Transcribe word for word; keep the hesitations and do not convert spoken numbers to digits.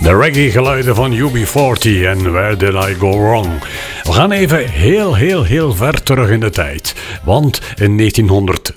De reggae-geluiden van U B veertig en Where Did I Go Wrong? We gaan even heel, heel, heel ver terug in de tijd. Want in negentien